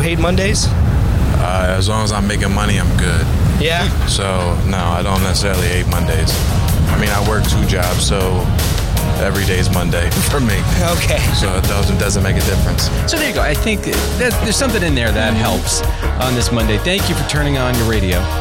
hate Mondays? As long as I'm making money, I'm good. Yeah? So, no, I don't necessarily hate Mondays. I mean, I work 2 jobs, so every day's Monday for me. Okay. So it doesn't make a difference. So there you go. I think that there's something in there that helps on this Monday. Thank you for turning on your radio.